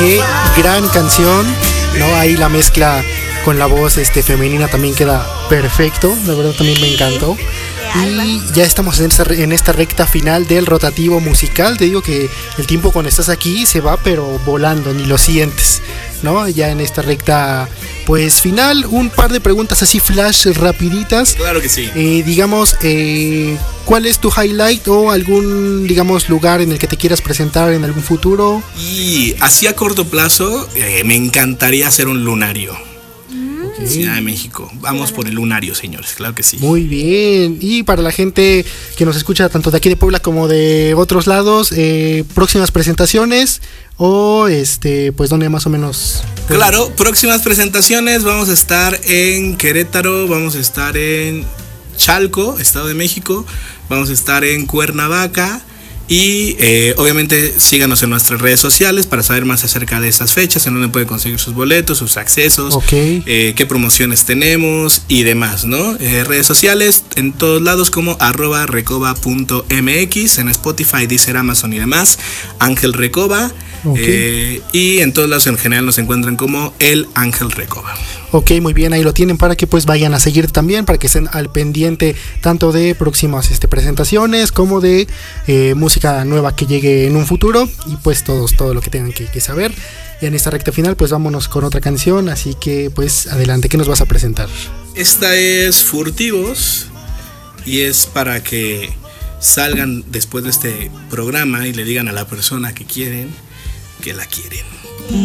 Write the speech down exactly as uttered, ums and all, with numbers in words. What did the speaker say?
qué gran canción, ¿no? Ahí la mezcla con la voz este, femenina también queda perfecto, la verdad también me encantó. Y ya estamos en esta, en esta recta final del rotativo musical. Te digo que el tiempo cuando estás aquí se va pero volando, ni lo sientes, ¿no? Ya en esta recta pues final, un par de preguntas así flash rapiditas. Claro que sí. Eh, digamos, eh, ¿cuál es tu highlight o algún, digamos, lugar en el que te quieras presentar en algún futuro? Y así a corto plazo, eh, me encantaría hacer un lunario. Okay. Ciudad de México. Vamos por el lunario, señores, claro que sí. Muy bien. Y para la gente que nos escucha tanto de aquí de Puebla como de otros lados, eh, próximas presentaciones o este, pues dónde más o menos. Claro, próximas presentaciones, vamos a estar en Querétaro, vamos a estar en Chalco, Estado de México, vamos a estar en Cuernavaca. Y eh, obviamente síganos en nuestras redes sociales para saber más acerca de esas fechas, en dónde pueden conseguir sus boletos, sus accesos, okay. eh, qué promociones tenemos y demás, ¿no? Eh, redes sociales en todos lados como arroba recoba punto mx, en Spotify, Deezer, Amazon y demás, Ángel Recoba. Okay. Eh, y en todos lados en general nos encuentran como el Ángel Recoba. Ok, muy bien, ahí lo tienen para que pues vayan a seguir también, para que estén al pendiente tanto de próximas este, presentaciones como de eh, música nueva que llegue en un futuro y pues todos, todo lo que tengan que, que saber. Y en esta recta final pues vámonos con otra canción, así que pues adelante, ¿qué nos vas a presentar? Esta es Furtivos y es para que salgan después de este programa y le digan a la persona que quieren que la quieren.